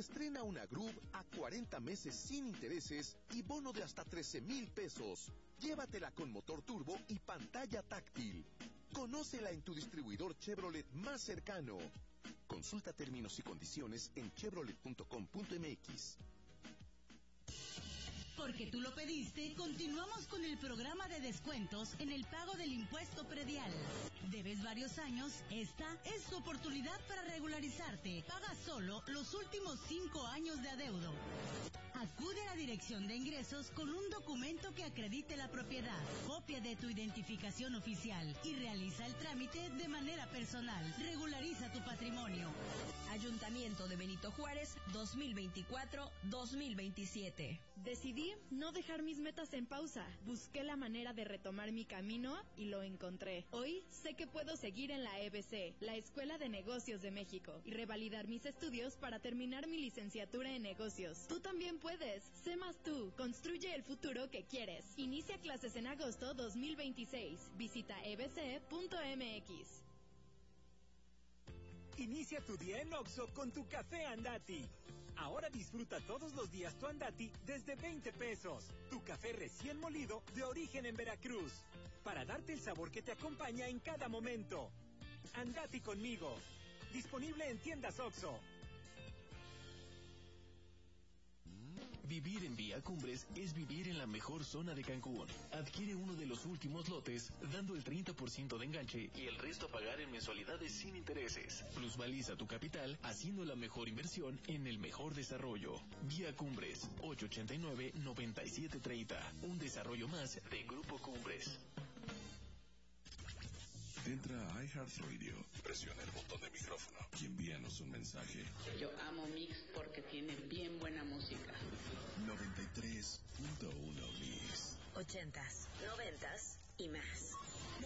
Estrena una Groove a 40 meses sin intereses y bono de hasta 13,000 pesos. Llévatela con motor turbo y pantalla táctil. Conócela en tu distribuidor Chevrolet más cercano. Consulta términos y condiciones en chevrolet.com.mx. Porque tú lo pediste, continuamos con el programa de descuentos en el pago del impuesto predial. ¿Debes varios años? Esta es tu oportunidad para regularizarte. Paga solo los últimos 5 años de adeudo. Acude a la Dirección de Ingresos con un documento que acredite la propiedad, copia de tu identificación oficial y realiza el trámite de manera personal. Regulariza tu patrimonio. Ayuntamiento de Benito Juárez, 2024-2027. Decidí no dejar mis metas en pausa. Busqué la manera de retomar mi camino y lo encontré. Hoy sé que puedo seguir en la EBC, la Escuela de Negocios de México, y revalidar mis estudios para terminar mi licenciatura en negocios. Tú también puedes. Sé más tú. Construye el futuro que quieres. Inicia clases en agosto 2026. Visita ebc.mx. Inicia tu día en Oxxo con tu café Andati. Ahora disfruta todos los días tu Andati desde 20 pesos. Tu café recién molido de origen en Veracruz. Para darte el sabor que te acompaña en cada momento. Andati conmigo. Disponible en tiendas Oxxo. Vivir en Vía Cumbres es vivir en la mejor zona de Cancún. Adquiere uno de los últimos lotes, dando el 30% de enganche y el resto a pagar en mensualidades sin intereses. Plusvaliza tu capital, haciendo la mejor inversión en el mejor desarrollo. Vía Cumbres, 889-9730. Un desarrollo más de Grupo Cumbres. Entra a iHeartRadio, presiona el botón de micrófono y envíanos un mensaje. Yo amo Mix porque tiene bien buena música. 93.1 Mix. 80s, 90s y más.